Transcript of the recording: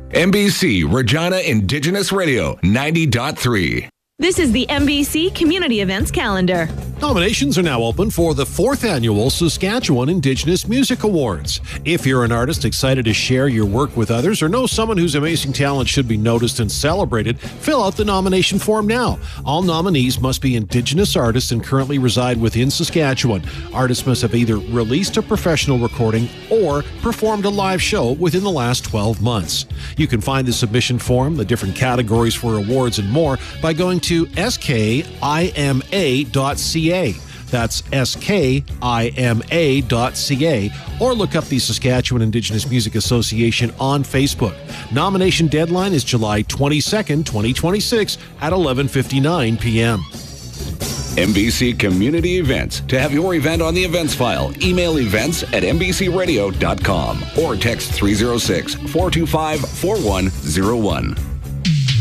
NBC Regina Indigenous Radio 90.3. This is the NBC Community Events Calendar. Nominations are now open for the 4th Annual Saskatchewan Indigenous Music Awards. If you're an artist excited to share your work with others or know someone whose amazing talent should be noticed and celebrated, fill out the nomination form now. All nominees must be Indigenous artists and currently reside within Saskatchewan. Artists must have either released a professional recording or performed a live show within the last 12 months. You can find the submission form, the different categories for awards, and more by going to skima.ca. That's skima.ca, or look up the Saskatchewan Indigenous Music Association on Facebook. Nomination deadline is July 22nd, 2026 at 11:59 p.m. NBC Community Events. To have your event on the events file, email events@nbcradio.com or text 306-425-4101.